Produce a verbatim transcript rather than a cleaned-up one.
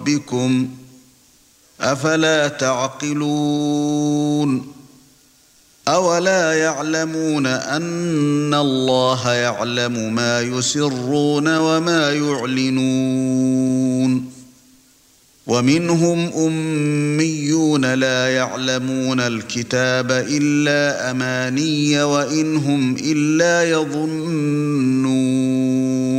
رَبِّكُمْ أَفَلَا تَعْقِلُونَ أَوَلَا يَعْلَمُونَ أَنَّ اللَّهَ يَعْلَمُ مَا يُسِرُّونَ وَمَا يُعْلِنُونَ وَمِنْهُمْ أُمِّيُّونَ لَا يَعْلَمُونَ الْكِتَابَ إِلَّا أَمَانِيَّ وَإِنْ هُمْ إِلَّا يَظُنُّونَ